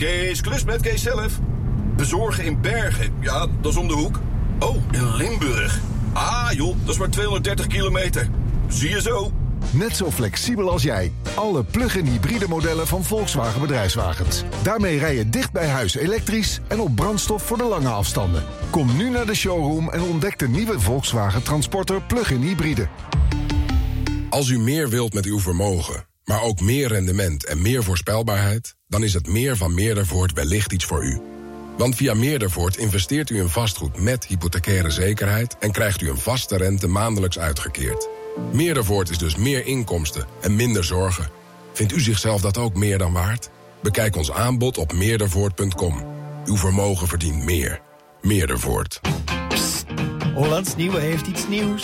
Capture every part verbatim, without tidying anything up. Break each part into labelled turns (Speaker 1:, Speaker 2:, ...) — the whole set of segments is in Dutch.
Speaker 1: Kees, klus met Kees zelf. Bezorgen in Bergen, ja, dat is om de hoek. Oh, in Limburg. Ah joh, dat is maar tweehonderddertig kilometer. Zie je zo.
Speaker 2: Net zo flexibel als jij. Alle plug-in hybride modellen van Volkswagen Bedrijfswagens. Daarmee rij je dicht bij huis elektrisch en op brandstof voor de lange afstanden. Kom nu naar de showroom en ontdek de nieuwe Volkswagen Transporter plug-in hybride.
Speaker 3: Als u meer wilt met uw vermogen, maar ook meer rendement en meer voorspelbaarheid, dan is het meer van Meerdervoort wellicht iets voor u. Want via Meerdervoort investeert u in vastgoed met hypothecaire zekerheid en krijgt u een vaste rente maandelijks uitgekeerd. Meerdervoort is dus meer inkomsten en minder zorgen. Vindt u zichzelf dat ook meer dan waard? Bekijk ons aanbod op meerdervoort punt com. Uw vermogen verdient meer. Meerdervoort.
Speaker 4: Psst. Hollands Nieuwe heeft iets nieuws.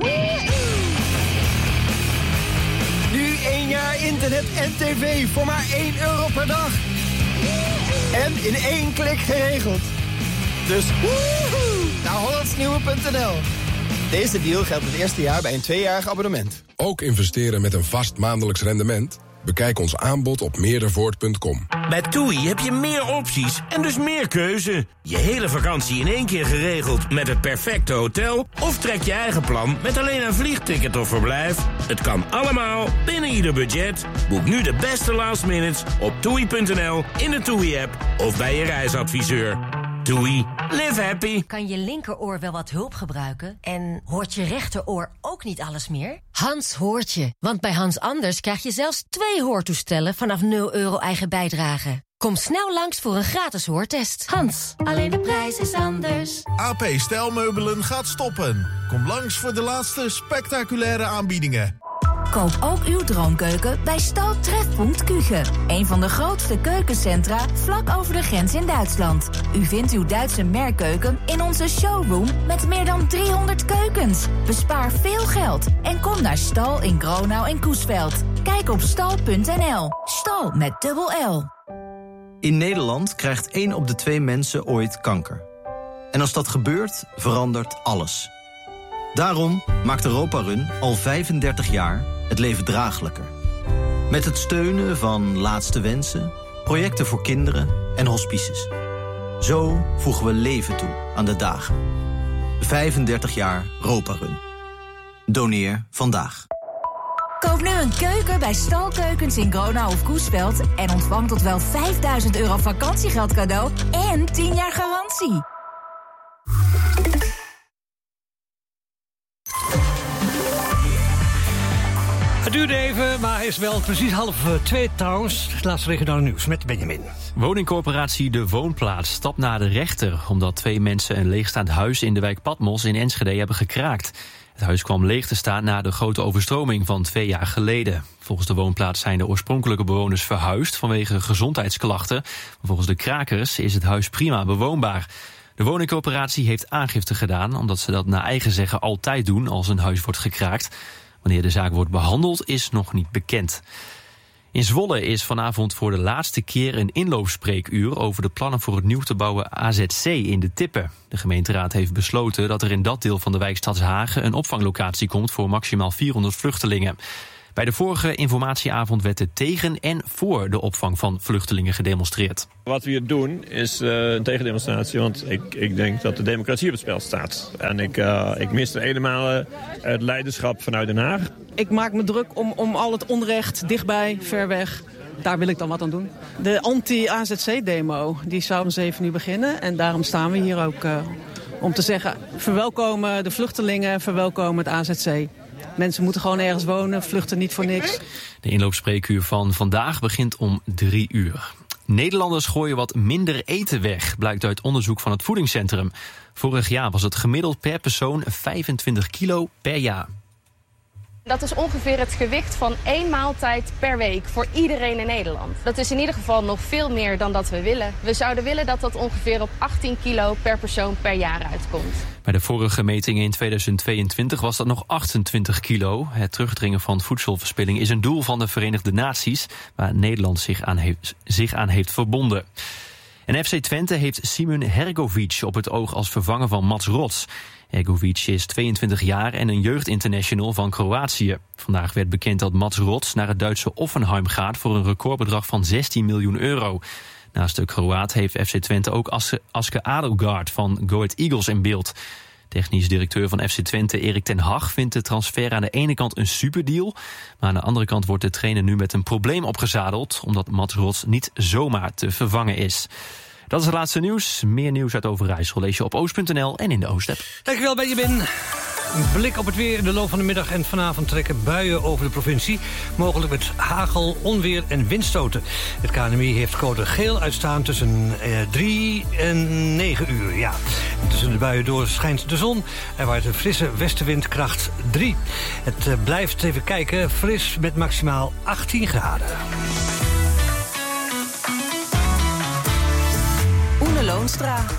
Speaker 4: Nu één jaar internet en tv voor maar één euro per dag. En in één klik geregeld. Dus woehoe, naar hollandsnieuwe punt n l. Deze deal geldt het eerste jaar bij een tweejarig abonnement.
Speaker 3: Ook investeren met een vast maandelijks rendement? Bekijk ons aanbod op meerdervoort punt com.
Speaker 5: Bij TUI heb je meer opties en dus meer keuze. Je hele vakantie in één keer geregeld met het perfecte hotel? Of trek je eigen plan met alleen een vliegticket of verblijf? Het kan allemaal binnen ieder budget. Boek nu de beste last minutes op toei punt n l, in de TUI-app of bij je reisadviseur. TUI, live happy.
Speaker 6: Kan je linkeroor wel wat hulp gebruiken? En hoort je rechteroor ook niet alles meer? Hans hoort je. Want bij Hans Anders krijg je zelfs twee hoortoestellen vanaf nul euro eigen bijdrage. Kom snel langs voor een gratis hoortest. Hans, alleen de prijs is anders.
Speaker 7: A P Stijlmeubelen gaat stoppen. Kom langs voor de laatste spectaculaire aanbiedingen.
Speaker 8: Koop ook uw droomkeuken bij Stal Trefpunt Küche. Een van de grootste keukencentra vlak over de grens in Duitsland. U vindt uw Duitse merkkeuken in onze showroom met meer dan driehonderd keukens. Bespaar veel geld en kom naar Stal in Gronau en Coesveld. Kijk op stal punt n l. Stal met dubbel L.
Speaker 9: In Nederland krijgt één op de twee mensen ooit kanker. En als dat gebeurt, verandert alles. Daarom maakt Europa Run al vijfendertig jaar het leven draaglijker. Met het steunen van Laatste Wensen, projecten voor kinderen en hospices. Zo voegen we leven toe aan de dagen. vijfendertig jaar Europa Run. Doneer vandaag.
Speaker 8: Koop nu een keuken bij Stalkeukens in Gronau of Coesveld en ontvang tot wel vijfduizend euro vakantiegeld cadeau en tien jaar garantie.
Speaker 10: Het duurde even, maar hij is wel precies half twee trouwens. Het laatste regionale nieuws met Benjamin.
Speaker 11: Woningcorporatie De Woonplaats stapt naar de rechter, omdat twee mensen een leegstaand huis in de wijk Patmos in Enschede hebben gekraakt. Het huis kwam leeg te staan na de grote overstroming van twee jaar geleden. Volgens De Woonplaats zijn de oorspronkelijke bewoners verhuisd vanwege gezondheidsklachten. Volgens de krakers is het huis prima bewoonbaar. De woningcorporatie heeft aangifte gedaan, omdat ze dat naar eigen zeggen altijd doen als een huis wordt gekraakt. Wanneer de zaak wordt behandeld is nog niet bekend. In Zwolle is vanavond voor de laatste keer een inloopspreekuur over de plannen voor het nieuw te bouwen A Z C in de Tippen. De gemeenteraad heeft besloten dat er in dat deel van de wijk Stadshagen een opvanglocatie komt voor maximaal vierhonderd vluchtelingen. Bij de vorige informatieavond werd er tegen en voor de opvang van vluchtelingen gedemonstreerd.
Speaker 12: Wat we hier doen is uh, een tegendemonstratie, want ik, ik denk dat de democratie op het spel staat. En ik, uh, ik mis er helemaal uh, het leiderschap vanuit Den Haag.
Speaker 13: Ik maak me druk om, om al het onrecht dichtbij, ver weg. Daar wil ik dan wat aan doen. De anti-A Z C-demo die zou om zeven uur beginnen. En daarom staan we hier ook uh, om te zeggen, verwelkomen de vluchtelingen, verwelkomen het A Z C. Mensen moeten gewoon ergens wonen, vluchten niet voor niks.
Speaker 11: De inloopspreekuur van vandaag begint om drie uur. Nederlanders gooien wat minder eten weg, blijkt uit onderzoek van het Voedingscentrum. Vorig jaar was het gemiddeld per persoon vijfentwintig kilo per jaar.
Speaker 14: Dat is ongeveer het gewicht van één maaltijd per week voor iedereen in Nederland. Dat is in ieder geval nog veel meer dan dat we willen. We zouden willen dat dat ongeveer op achttien kilo per persoon per jaar uitkomt.
Speaker 11: Bij de vorige metingen in tweeduizend tweeëntwintig was dat nog achtentwintig kilo. Het terugdringen van voedselverspilling is een doel van de Verenigde Naties, waar Nederland zich aan heeft, zich aan heeft verbonden. En F C Twente heeft Simun Hergovic op het oog als vervanger van Mats Rots. Hergovic is tweeëntwintig jaar en een jeugdinternational van Kroatië. Vandaag werd bekend dat Mats Rots naar het Duitse Offenheim gaat voor een recordbedrag van zestien miljoen euro. Naast de Kroaat heeft F C Twente ook Aske, Aske Adelgaard van Go Ahead Eagles in beeld. Technisch directeur van F C Twente, Erik ten Hag, vindt de transfer aan de ene kant een superdeal, maar aan de andere kant wordt de trainer nu met een probleem opgezadeld, omdat Mats Rots niet zomaar te vervangen is. Dat is het laatste nieuws. Meer nieuws uit Overijssel lees je op oost punt n l en in de Oost-app.
Speaker 10: Dankjewel, Benjamin. Een blik op het weer. In de loop van de middag en vanavond trekken buien over de provincie. Mogelijk met hagel, onweer en windstoten. Het K N M I heeft code geel uitstaan tussen eh, drie en negen uur. Ja. Tussen de buien door schijnt de zon. Er waait een frisse westenwind kracht drie. Het eh, blijft, even kijken, fris met maximaal achttien graden.
Speaker 8: Oene Loonstra.